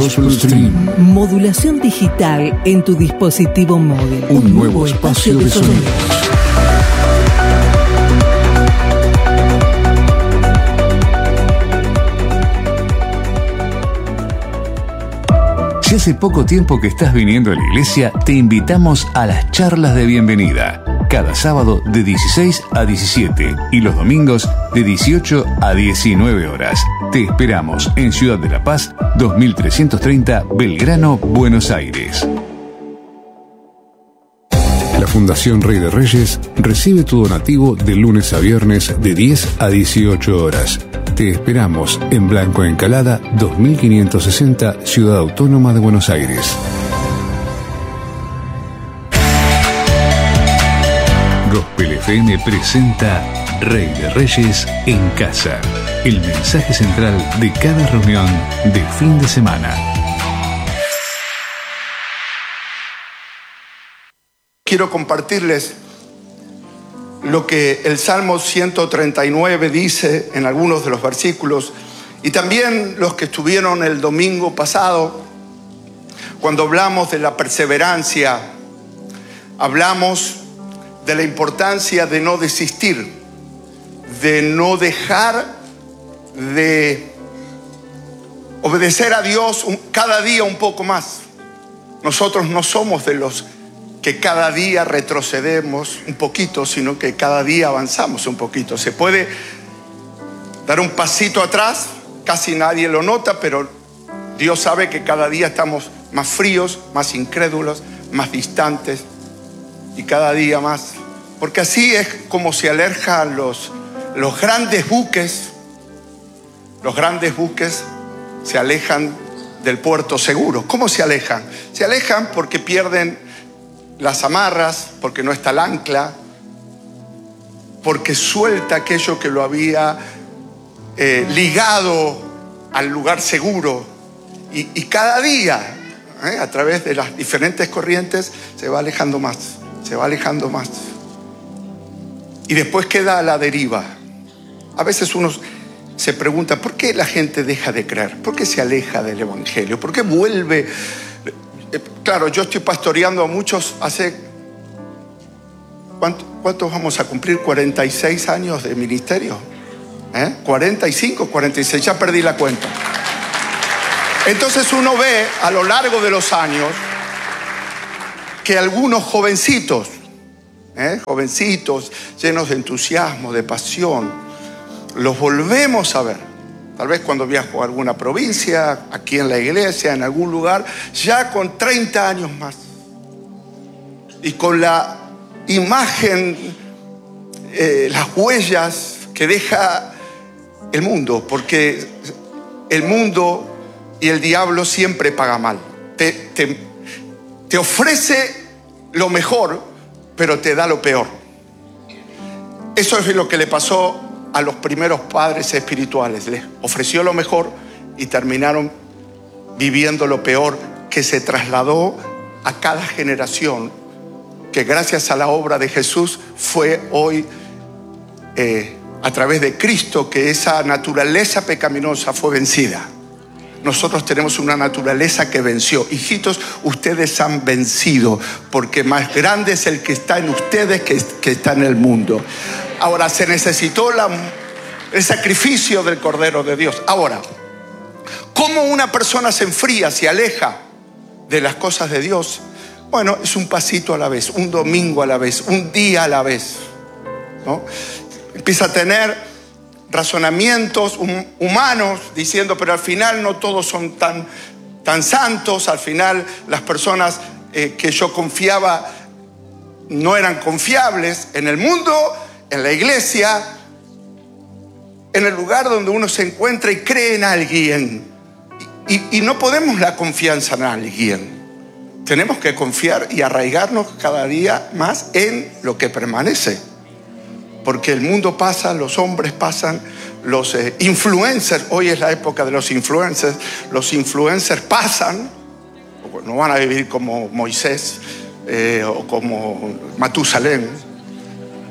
Gospel Stream. Modulación digital en tu dispositivo móvil. Un nuevo espacio de sonidos. Si hace poco tiempo que estás viniendo a la iglesia, te invitamos a las charlas de bienvenida. Cada sábado de 16 a 17 y los domingos de 18 a 19 horas. Te esperamos en Ciudad de la Paz, 2330 Belgrano, Buenos Aires. La Fundación Rey de Reyes recibe tu donativo de lunes a viernes de 10 a 18 horas. Te esperamos en Blanco Encalada, 2560, Ciudad Autónoma de Buenos Aires. Gospel FM presenta Rey de Reyes en Casa, el mensaje central de cada reunión de fin de semana. Quiero compartirles lo que el Salmo 139 dice en algunos de los versículos, y también los que estuvieron el domingo pasado, cuando hablamos de la perseverancia, hablamos de la importancia de no desistir, de no dejar de obedecer a Dios cada día un poco más. Nosotros no somos de los que cada día retrocedemos un poquito, sino que cada día avanzamos un poquito. Se puede dar un pasito atrás, casi nadie lo nota, pero Dios sabe que cada día estamos más fríos, más incrédulos, más distantes, y cada día más. Porque así es como se alejan los grandes buques. Los grandes buques se alejan del puerto seguro. ¿Cómo se alejan? Se alejan porque pierden las amarras, porque no está el ancla, porque suelta aquello que lo había ligado al lugar seguro. Y cada día, a través de las diferentes corrientes, se va alejando más, se va alejando más. Y después queda a la deriva. A veces uno se pregunta, ¿por qué la gente deja de creer? ¿Por qué se aleja del Evangelio? ¿Por qué vuelve? Claro, yo estoy pastoreando a muchos hace... ¿Cuántos vamos a cumplir? 46 años de ministerio. 45, 46, ya perdí la cuenta. Entonces uno ve a lo largo de los años que algunos jovencitos, jovencitos llenos de entusiasmo, de pasión, los volvemos a ver. Tal vez cuando viajo a alguna provincia, aquí en la iglesia, en algún lugar, ya con 30 años más. Y con la imagen, las huellas que deja el mundo, porque el mundo y el diablo siempre paga mal. Te ofrece lo mejor, pero te da lo peor. Eso es lo que le pasó a los primeros padres espirituales. Les ofreció lo mejor y terminaron viviendo lo peor, que se trasladó a cada generación, que gracias a la obra de Jesús fue hoy a través de Cristo que esa naturaleza pecaminosa fue vencida. Nosotros tenemos una naturaleza que venció. Hijitos, ustedes han vencido, porque más grande es el que está en ustedes que está en el mundo. Ahora, se necesitó el sacrificio del Cordero de Dios. Ahora, ¿cómo una persona se enfría, se aleja de las cosas de Dios? Bueno, es un pasito a la vez, un domingo a la vez, un día a la vez, ¿no? Empieza a tener razonamientos humanos diciendo, pero al final no todos son tan santos. Al final las personas que yo confiaba no eran confiables en el mundo, en la iglesia, en el lugar donde uno se encuentra y cree en alguien. Y no podemos la confianza en alguien. Tenemos que confiar y arraigarnos cada día más en lo que permanece. Porque el mundo pasa, los hombres pasan, los influencers, hoy es la época de los influencers pasan, no van a vivir como Moisés o como Matusalén.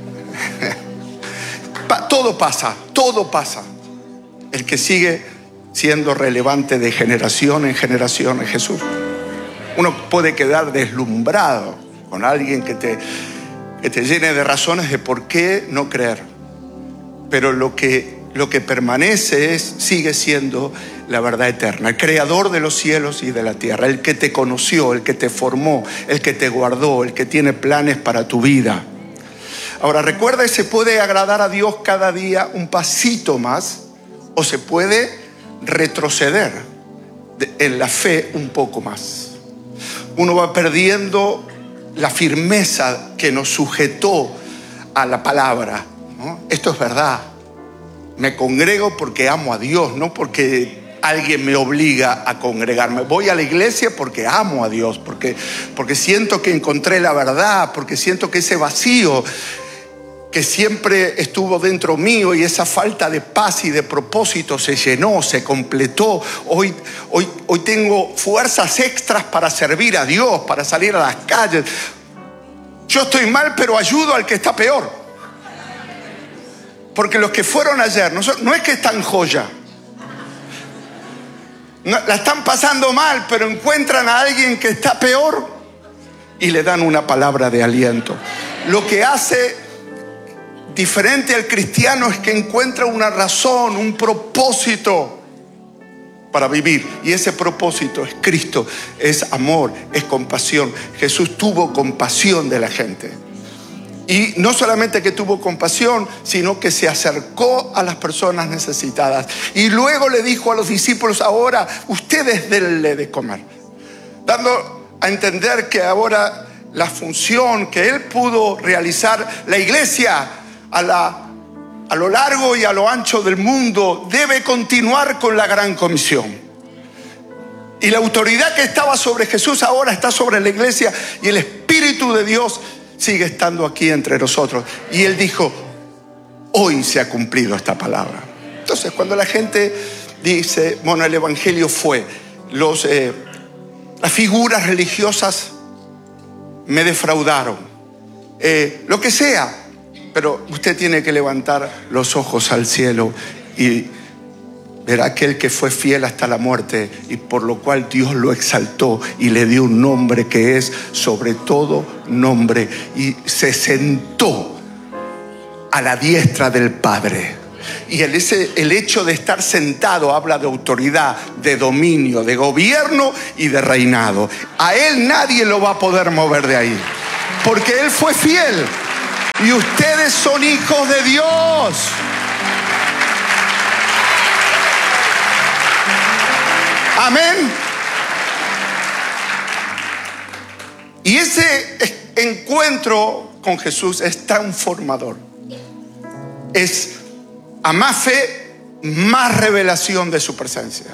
Todo pasa. El que sigue siendo relevante de generación en generación en Jesús. Uno puede quedar deslumbrado con alguien que te llene de razones de por qué no creer. Pero lo que permanece sigue siendo la verdad eterna. El creador de los cielos y de la tierra, el que te conoció, el que te formó, el que te guardó, el que tiene planes para tu vida. Ahora recuerda, se puede agradar a Dios cada día un pasito más, o se puede retroceder en la fe un poco más. Uno va perdiendo la firmeza que nos sujetó a la palabra, ¿no? Esto es verdad. Me congrego porque amo a Dios, no porque alguien me obliga a congregarme. Voy a la iglesia porque amo a Dios, porque siento que encontré la verdad, porque siento que ese vacío que siempre estuvo dentro mío y esa falta de paz y de propósito se llenó, se completó. Hoy tengo fuerzas extras para servir a Dios, para salir a las calles. Yo estoy mal, pero ayudo al que está peor. Porque los que fueron ayer no es que están joya, la están pasando mal, pero encuentran a alguien que está peor y le dan una palabra de aliento. Lo que hace diferente al cristiano es que encuentra una razón, un propósito para vivir. Y ese propósito es Cristo, es amor, es compasión. Jesús tuvo compasión de la gente. Y no solamente que tuvo compasión, sino que se acercó a las personas necesitadas. Y luego le dijo a los discípulos: ahora ustedes denle de comer. Dando a entender que ahora la función que él pudo realizar, la iglesia a lo largo y a lo ancho del mundo debe continuar con la gran comisión. Y la autoridad que estaba sobre Jesús ahora está sobre la iglesia, y el Espíritu de Dios sigue estando aquí entre nosotros. Y él dijo: hoy se ha cumplido esta palabra. Entonces, cuando la gente dice, bueno, el evangelio fue, las figuras religiosas me defraudaron, lo que sea, pero usted tiene que levantar los ojos al cielo y ver a aquel que fue fiel hasta la muerte, y por lo cual Dios lo exaltó y le dio un nombre que es sobre todo nombre, y se sentó a la diestra del Padre. Y el hecho de estar sentado habla de autoridad, de dominio, de gobierno y de reinado. A él nadie lo va a poder mover de ahí, porque él fue fiel. Y ustedes son hijos de Dios. Amén. Y ese encuentro con Jesús es transformador. Es a más fe, más revelación de su presencia,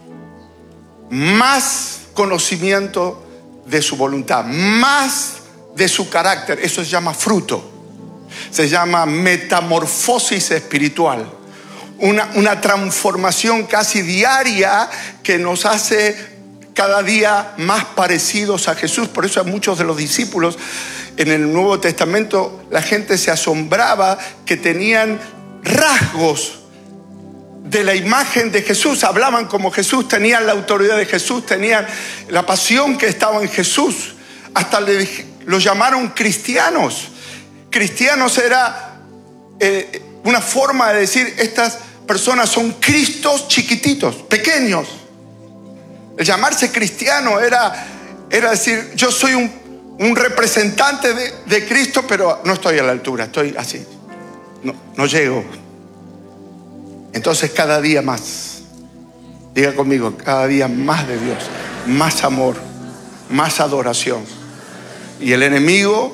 más conocimiento de su voluntad, más de su carácter. Eso se llama fruto. Se llama metamorfosis espiritual. Una transformación casi diaria que nos hace cada día más parecidos a Jesús. Por eso a muchos de los discípulos en el Nuevo Testamento la gente se asombraba que tenían rasgos de la imagen de Jesús. Hablaban como Jesús, tenían la autoridad de Jesús, tenían la pasión que estaba en Jesús. Hasta los llamaron cristianos. Cristianos era una forma de decir: estas personas son Cristos chiquititos, pequeños. El llamarse cristiano era decir: yo soy un representante de Cristo, pero no estoy a la altura, estoy así, no llego. Entonces cada día más, diga conmigo, cada día más de Dios, más amor, más adoración. Y el enemigo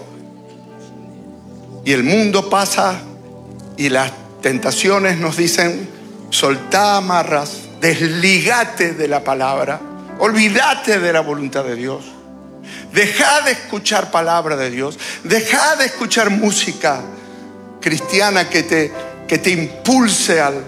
y el mundo pasa, y las tentaciones nos dicen: soltá amarras, desligate de la palabra, olvídate de la voluntad de Dios, dejá de escuchar palabra de Dios, dejá de escuchar música cristiana que te impulse a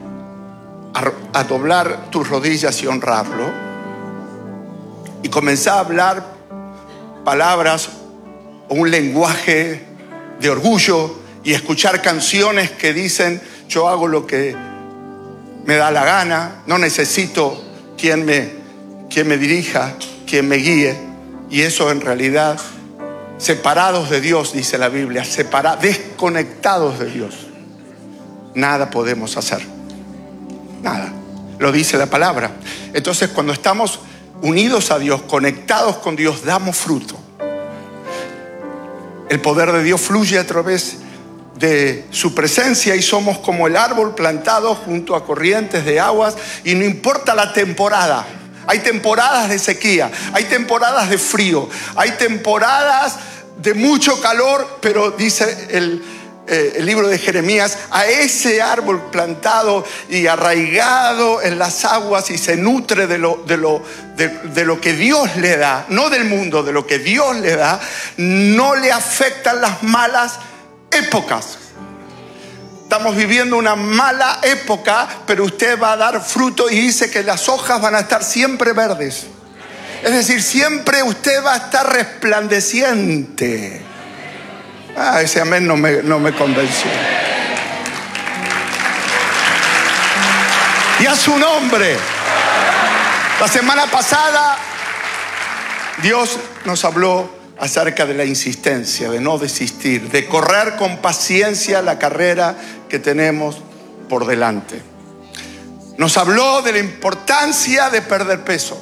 doblar tus rodillas y honrarlo, y comenzá a hablar palabras o un lenguaje de orgullo, y escuchar canciones que dicen: yo hago lo que me da la gana, no necesito quien me dirija, quien me guíe. Y eso en realidad, separados de Dios, dice la Biblia, desconectados de Dios, nada podemos hacer. Nada. Lo dice la palabra. Entonces, cuando estamos unidos a Dios, conectados con Dios, damos fruto. El poder de Dios fluye a través de su presencia y somos como el árbol plantado junto a corrientes de aguas, y no importa la temporada. Hay temporadas de sequía, hay temporadas de frío, hay temporadas de mucho calor, pero dice el libro de Jeremías, a ese árbol plantado y arraigado en las aguas y se nutre de lo que Dios le da, no del mundo, de lo que Dios le da, no le afectan las malas épocas. Estamos viviendo una mala época, pero usted va a dar fruto, y dice que las hojas van a estar siempre verdes. Es decir, siempre usted va a estar resplandeciente. Ese amén no me convenció. Y a su nombre. La semana pasada Dios nos habló acerca de la insistencia, de no desistir, de correr con paciencia la carrera que tenemos por delante. Nos habló de la importancia de perder peso.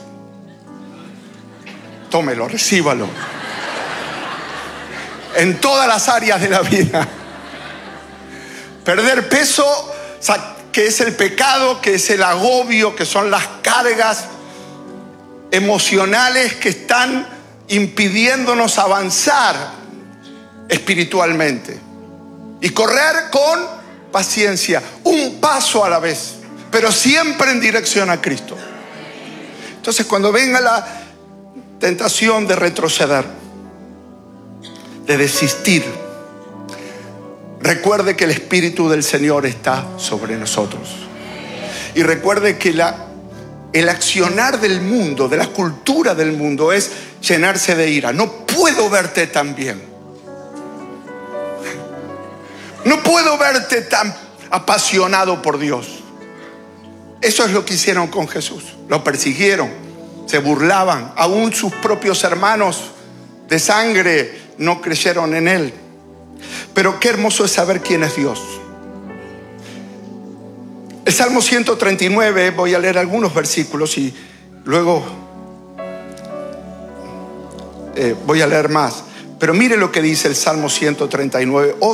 Tómelo, recíbalo. En todas las áreas de la vida. Perder peso, que es el pecado, que es el agobio, que son las cargas emocionales que están impidiéndonos avanzar espiritualmente. Y correr con paciencia, un paso a la vez, pero siempre en dirección a Cristo. Entonces, cuando venga la tentación de retroceder, de desistir, recuerde que el Espíritu del Señor está sobre nosotros. Y recuerde que el accionar del mundo, de la cultura del mundo, es llenarse de ira. No puedo verte tan bien. No puedo verte tan apasionado por Dios. Eso es lo que hicieron con Jesús. Lo persiguieron, se burlaban. Aún sus propios hermanos de sangre no creyeron en él. Pero qué hermoso es saber quién es Dios. El Salmo 139, voy a leer algunos versículos y luego voy a leer más. Pero mire lo que dice el Salmo 139.